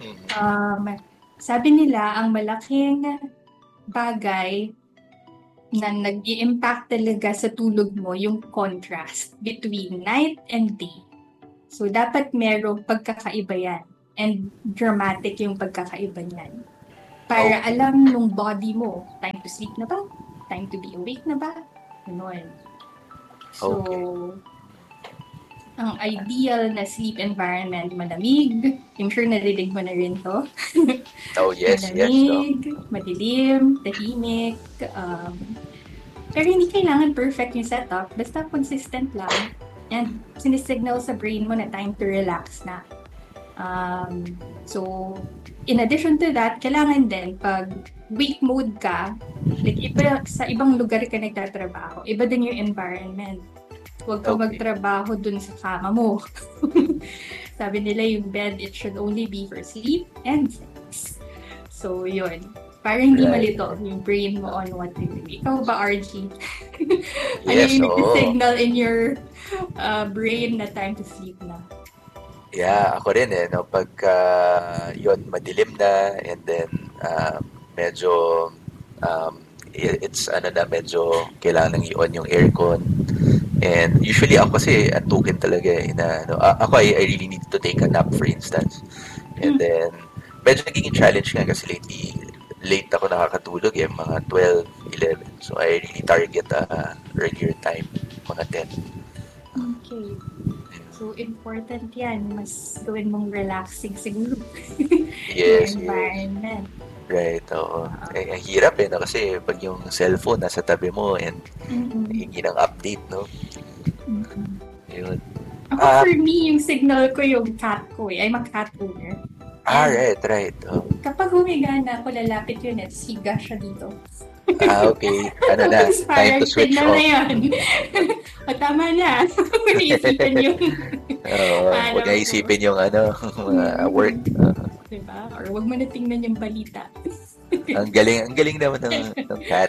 Sabi nila, ang malaking bagay na nag-i-impact talaga sa tulog mo yung contrast between night and day. So, dapat merong pagkakaiba yan. And dramatic yung pagkakaiba niyan. Para alam nung body mo, time to sleep na ba? Time to be awake na ba? Ganun. So, ang ideal na sleep environment, malamig. I'm sure narinig mo na rin to. Yes. Malamig, madilim, tahimik. Pero hindi kailangan perfect yung setup. Basta consistent lang. And sinisignal sa brain mo na time to relax na. So, in addition to that, kailangan din pag wake mode ka, like iba sa ibang lugar ka nagtatrabaho, iba din yung environment. Huwag ka magtrabaho dun sa kama mo. Sabi nila yung bed, it should only be for sleep and sex. So, yun. Para hindi malito yung brain mo on what to do. Ikaw ba, RG? Ano yung signal in your brain na time to sleep na? Yeah, ako rin no? Pagka yun, madilim na, and then medyo it's medyo kailangan i-on yung aircon. And usually ako kasi antukin talaga ako I really need to take a nap, for instance. And then medyo naging challenge nga kasi late ako nakakatulog mga 12, 11. So I really target earlier time, mga 10. Okay. So, important yan. Mas gawin mong relaxing siguro. Yes. Environment. Right, oo. Ang hirap no? Kasi pag yung cellphone nasa tabi mo and hingi ng update, no? Yun. Ako, for me, yung signal ko yung cat ko I'm a cat owner. Right. Kapag humiga na ako, lalapit yun at siga siya dito. Okay. Ano na? Time to switch off. Na yan. Tama na. Huwag isipin yung... Huwag na isipin yung work. Diba? Or huwag mo na tingnan yung balita. Ang galing naman ng cat.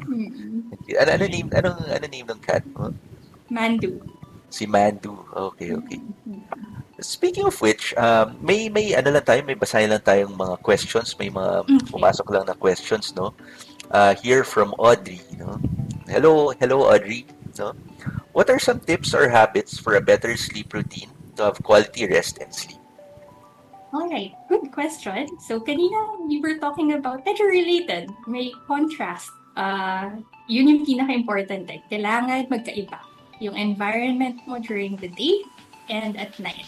Ano name ng cat mo? Mandu. Si Mandu. Okay. Speaking of which, may basahin lang tayong mga questions, may mga pumasok lang na questions, no? Here from Audrey, no? Hello Audrey, no? What are some tips or habits for a better sleep routine to have quality rest and sleep? Alright, good question. So kanina we were talking about medyo related, may contrast. Yun yung pinaka-important kailangan magkaiba yung environment mo during the day and at night.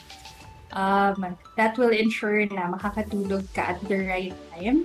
That will ensure na makakatulog ka at the right time.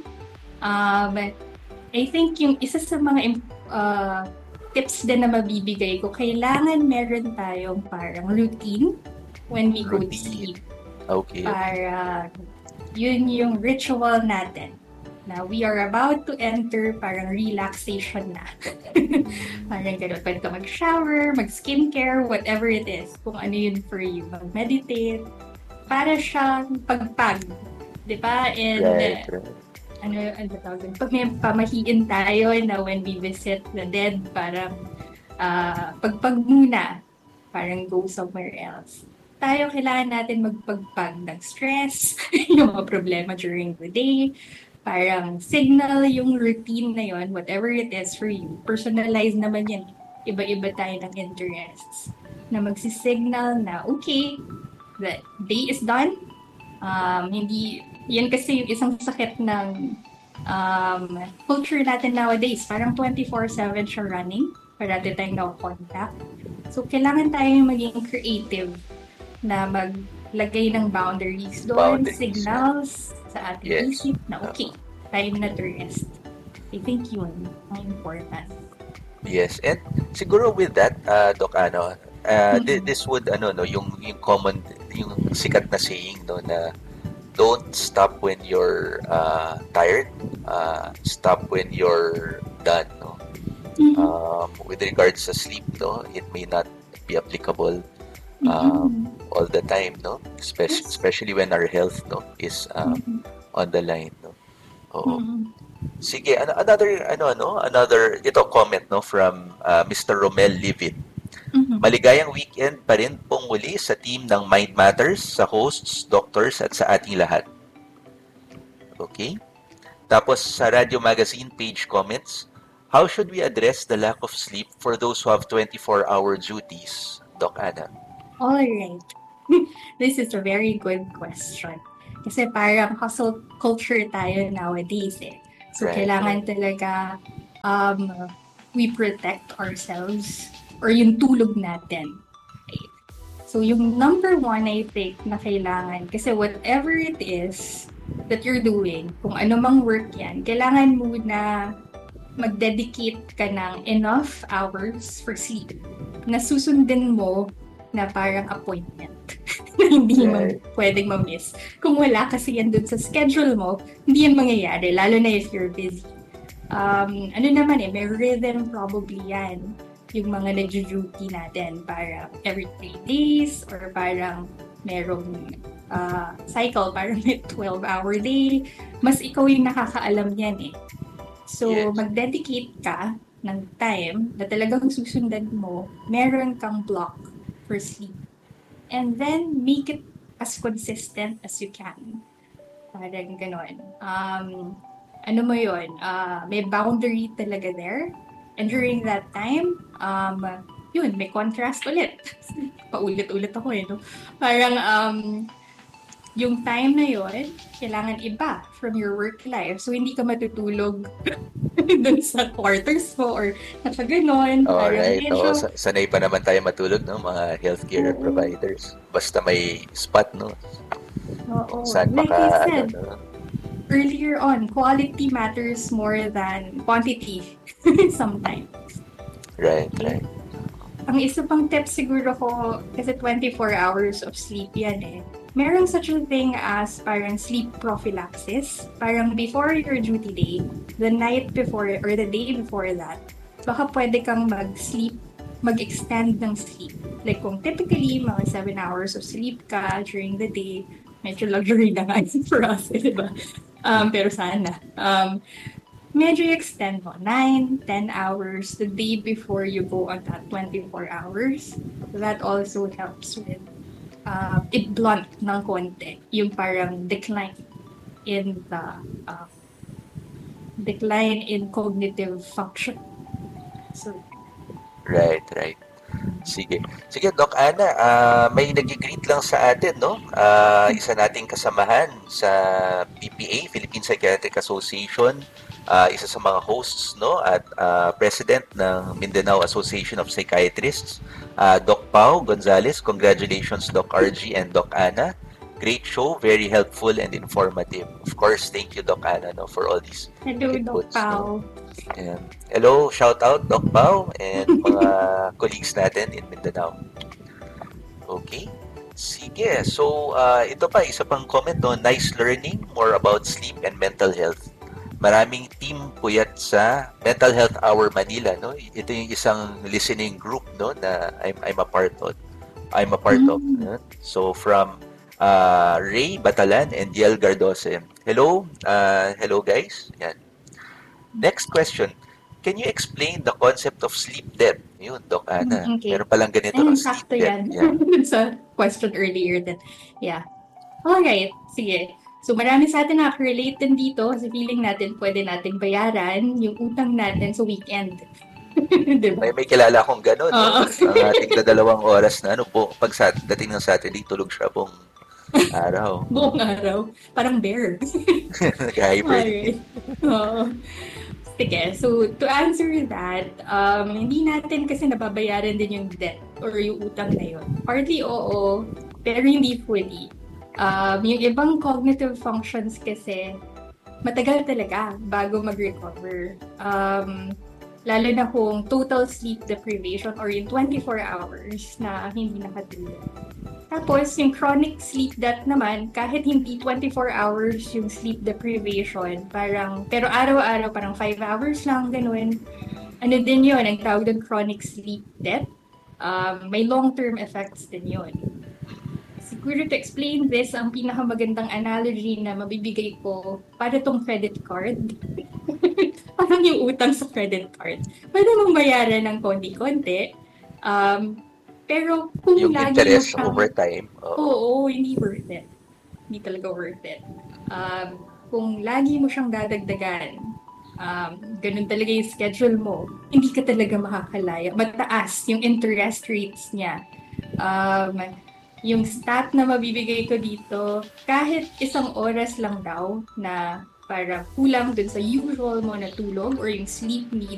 I think yung isa sa mga tips din na mabibigay ko, kailangan meron tayong parang routine when we go to sleep. Okay. Para yun yung ritual natin na we are about to enter parang relaxation na. Parang gano'n. Pwede ka mag-shower, mag-skincare, whatever it is. Kung ano yun for you. Mag-meditate. Para siyang pagpag. Diba? And ano tawag? Pag may pamahiin tayo na when we visit the dead, parang pagpag muna. Parang go somewhere else. Tayo kailangan natin magpagpag ng stress, yung mga problema during the day. Parang signal yung routine na yon, whatever it is for you. Personalized naman yan. Iba-iba tayo ng interests. Na magsisignal na, okay, the day is done. Hindi, yan kasi yung isang sakit ng culture natin nowadays. Parang 24/7 siya running. Parati tayong no-contact. So, kailangan tayong maging creative na maglagay ng boundaries doon, signals sa ating isip na okay, time na to rest. I think yun ang important. Yes, and siguro with that, Doc, this would yung common, yung sikat na saying, no, na don't stop when you're tired. Stop when you're done. No? With regards to sleep, no, it may not be applicable all the time, no, especially when our health, no, is on the line, no. Sige, another ito comment, no, from Mr. Romel Livit. Maligayang weekend pa rin pong muli sa team ng Mind Matters, sa hosts, doctors at sa ating lahat. Okay? Tapos sa Radio Magazine page comments, how should we address the lack of sleep for those who have 24-hour duties, Doc Ana? All right. This is a very good question. Kasi parang hustle culture tayo nowadays eh. So, kailangan talaga we protect ourselves or yung tulog natin. Okay. So, yung number one, I think, na kailangan, kasi whatever it is that you're doing, kung ano mang work yan, kailangan mo na mag-dedicate ka ng enough hours for sleep na susundin mo na parang appointment na hindi mo pwedeng ma-miss. Kung wala kasi yan dun sa schedule mo, hindi yan mangyayari, lalo na if you're busy. Ano naman may rhythm probably yan, yung mga nag-duty natin, para every 3 days or parang merong cycle, parang may 12-hour day. Mas ikaw yung nakakaalam yan eh. So, mag-dedicate ka ng time na talagang susundan mo, meron kang block for sleep. And then, make it as consistent as you can. Parang ganon. Ano mo yun? May boundary talaga there. And during that time, yun, may contrast ulit. Paulit-ulit ako no? Parang, yung time na yun, kailangan iba from your work life. So, hindi ka matutulog dun sa quarters mo or nakaganon. Alright. Sanay pa naman tayo matulog, no? Mga healthcare providers. Basta may spot, no? Saan like I said, earlier on, quality matters more than quantity sometimes. Right. Ang isa pang tip siguro ko, kasi 24 hours of sleep yan eh. Meron such a thing as parang sleep prophylaxis. Parang before your duty day, the night before or the day before that, baka pwede kang mag-extend ng sleep. Like kung typically mga 7 hours of sleep ka during the day, medyo luxury na nga for us, diba? Pero sana. Medyo extend mo, 9-10 hours the day before you go on that 24 hours. That also helps with it blunt ng konti yung parang decline in the decline in cognitive function. So, right. Sige, Doc Ana, may nag-greet lang sa atin, no? Isa nating kasamahan sa PPA, Philippine Psychiatric Association, isa sa mga hosts, no, at president ng Mindanao Association of Psychiatrists, Doc Pao Gonzales. Congratulations, Doc RG and Doc Ana. Great show, very helpful and informative. Of course, thank you, Doc Ana, no, for all these inputs. Doc Pao. No? Hello, shout out, Doc Pao and mga colleagues natin in Mindanao. Okay. Sige. So, ito pa, isa pang comment, no? Nice learning more about sleep and mental health. Maraming team puyat sa Mental Health Hour Manila, no? Ito yung isang listening group, no, na I'm a part of. No? So from Ray Batalan and Diel Gardose. Hello guys. Yan. Next question. Can you explain the concept of sleep debt? Yun, Doc Ana. Okay. Meron palang ganito ng sleep debt. Yan. Sa question earlier that, yeah. Alright, sige. So, marami sa atin nakaka-relate din dito kasi feeling natin pwede nating bayaran yung utang natin sa weekend. Diba? May kilala akong gano'n. No? Tigda 2 oras na pag dating ng Saturday, tulog siya buong araw. Buong araw. Parang bear. Nag-hibernate. Oo. Sige, so to answer that, hindi natin kasi nababayaran din yung debt or yung utang na yun. Partly oo, pero hindi fully. Yung ibang cognitive functions kasi matagal talaga bago mag-recover. Lalo na kung total sleep deprivation or yung 24 hours na hindi nakatulog. Tapos, yung chronic sleep debt naman, kahit hindi 24 hours yung sleep deprivation, pero araw-araw parang 5 hours lang, ganun. Ano din yun, ang tawag doon chronic sleep debt. May long-term effects din yun. Siguro to explain this, ang pinakamagandang analogy na mabibigay ko, para tong credit card. Parang yung utang sa credit card. Pwede mong bayaran ng konti-konti. Pero kung yung lagi interest mo over time. Oo, hindi worth it. Hindi talaga worth it. Kung lagi mo siyang dadagdagan, ganun talaga yung schedule mo, hindi ka talaga makakalaya. Mataas yung interest rates niya. Yung stat na mabibigay ko dito, kahit 1 oras lang daw na para kulang dun sa usual mo na tulog or yung sleep needs